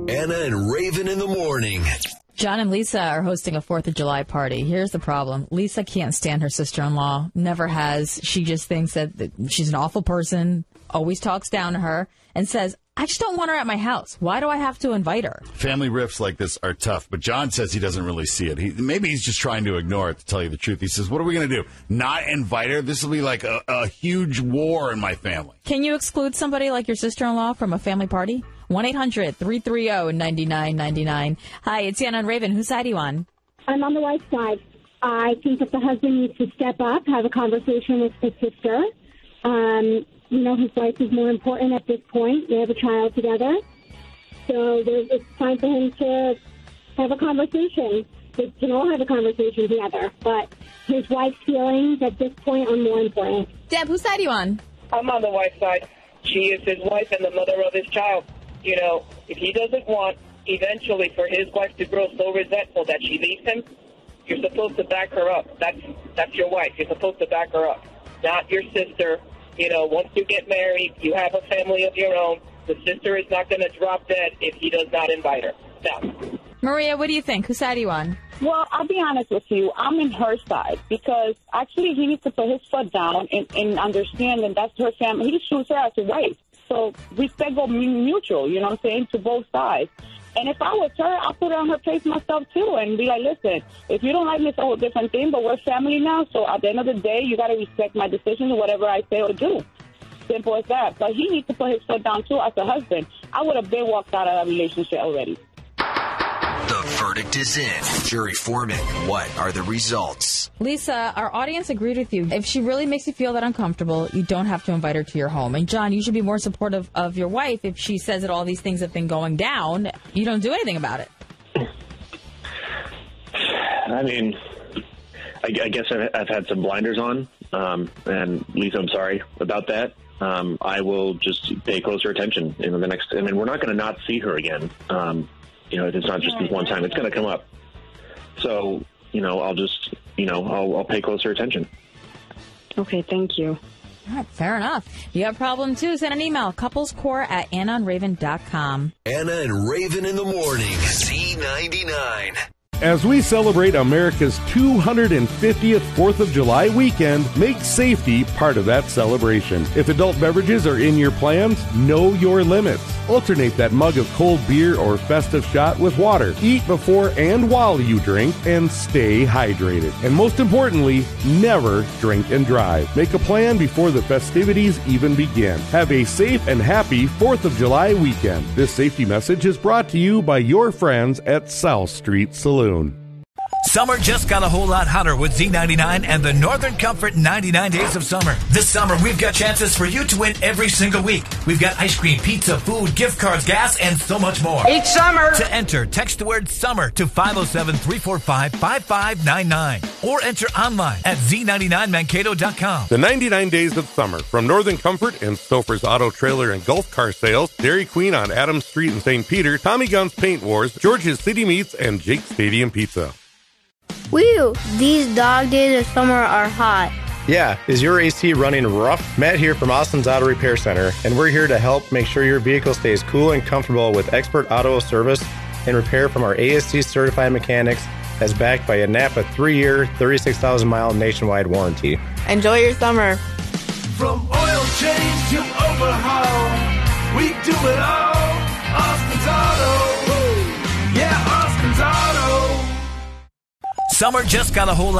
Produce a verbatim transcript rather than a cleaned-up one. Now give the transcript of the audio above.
Anna and Raven in the morning. John and Lisa are hosting a fourth of July party. Here's the problem. Lisa can't stand her sister-in-law, never has. She just thinks that she's an awful person, always talks down to her, and says, I just don't want her at my house. Why do I have to invite her? Family rifts like this are tough, but John says he doesn't really see it. He, maybe he's just trying to ignore it, to tell you the truth. He says, what are we going to do? Not invite her? This will be like a, a huge war in my family. Can you exclude somebody like your sister-in-law from a family party? one eight hundred three three zero nine nine nine nine. Hi, it's Anna and Raven. Whose side are you on? I'm on the wife's side. I think that the husband needs to step up, have a conversation with his sister. Um, you know, his wife is more important at this point. They have a child together. So it's time for him to have a conversation. They can all have a conversation together. But his wife's feelings at this point are more important. Deb, whose side are you on? I'm on the wife's side. She is his wife and the mother of his child. You know, if he doesn't want eventually for his wife to grow so resentful that she leaves him, you're supposed to back her up. That's that's your wife. You're supposed to back her up, not your sister. You know, once you get married, you have a family of your own. The sister is not going to drop dead if he does not invite her. Now, Maria, what do you think? Whose side are you on? Well, I'll be honest with you. I'm in her side because actually he needs to put his foot down and, and understand that that's her family. He chooses her as a wife. So respect go mutual, you know what I'm saying, to both sides. And if I was her, I'll put her on her place myself, too, and be like, listen, if you don't like me, it's a whole different thing, but we're family now, so at the end of the day, you got to respect my decisions, whatever I say or do. Simple as that. But he needs to put his foot down, too, as a husband. I would have been walked out of that relationship already. The verdict is in. Jury Foreman, what are the results? Lisa, our audience agreed with you. If she really makes you feel that uncomfortable, you don't have to invite her to your home. And, John, you should be more supportive of your wife if she says that all these things have been going down. You don't do anything about it. I mean, I, I guess I've, I've had some blinders on. Um, and, Lisa, I'm sorry about that. Um, I will just pay closer attention in the next. I mean, we're not going to not see her again. Um You know, it's not just this one time. It's going to come up. So, you know, I'll just, you know, I'll, I'll pay closer attention. Okay, thank you. All right, fair enough. If you have a problem, too, send an email, couplescore at anna and raven dot com. Anna and Raven in the morning. Z ninety-nine. As we celebrate America's two hundred fiftieth fourth of July weekend, make safety part of that celebration. If adult beverages are in your plans, know your limits. Alternate that mug of cold beer or festive shot with water. Eat before and while you drink, and stay hydrated. And most importantly, never drink and drive. Make a plan before the festivities even begin. Have a safe and happy fourth of July weekend. This safety message is brought to you by your friends at South Street Saloon. Summer just got a whole lot hotter with Z ninety-nine and the Northern Comfort ninety-nine Days of Summer. This summer, we've got chances for you to win every single week. We've got ice cream, pizza, food, gift cards, gas, and so much more. Each summer! To enter, text the word SUMMER to five oh seven, three four five, five five nine nine or enter online at z ninety-nine mankato dot com. The ninety-nine Days of Summer from Northern Comfort and Stouffer's Auto Trailer and Golf Car Sales, Dairy Queen on Adams Street in Saint Peter, Tommy Gunn's Paint Wars, George's City Meats, and Jake's Stadium Pizza. Whew, these dog days of summer are hot. Yeah, is your A C running rough? Matt here from Austin's Auto Repair Center, and we're here to help make sure your vehicle stays cool and comfortable with expert auto service and repair from our A S C certified mechanics, as backed by a Napa three-year, thirty-six thousand mile nationwide warranty. Enjoy your summer. From oil change to overhaul, we do it all. Austin's Auto. Yeah, Austin's Auto. Summer just got a whole lot